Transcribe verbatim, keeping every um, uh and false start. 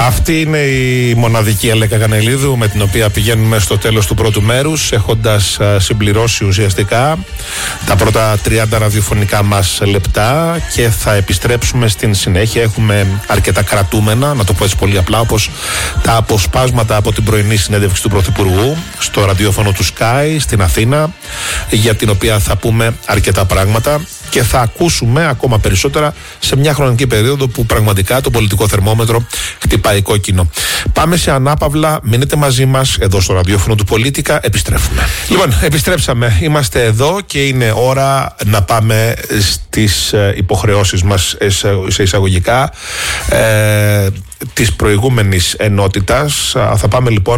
Αυτή είναι η μοναδική Αλέκα Κανελίδου με την οποία πηγαίνουμε στο τέλος του πρώτου μέρους, έχοντας συμπληρώσει ουσιαστικά τα πρώτα τριάντα ραδιοφωνικά μας λεπτά, και θα επιστρέψουμε στην συνέχεια. Έχουμε αρκετά κρατούμενα, να το πω έτσι πολύ απλά, όπως τα αποσπάσματα από την πρωινή συνέντευξη του Πρωθυπουργού στο ραδιόφωνο του Sky στην Αθήνα, για την οποία θα πούμε αρκετά πράγματα και θα ακούσουμε ακόμα περισσότερα σε μια χρονική περίοδο που πραγματικά το πολιτικό θερμόμετρο χτυπάει κόκκινο. Πάμε σε ανάπαυλα, μείνετε μαζί μας εδώ στο ραδιόφωνο του Πολίτικα, επιστρέφουμε. Λοιπόν, επιστρέψαμε, είμαστε εδώ και είναι ώρα να πάμε στις υποχρεώσεις μας σε εισαγωγικά ε, της προηγούμενης ενότητας. Θα πάμε λοιπόν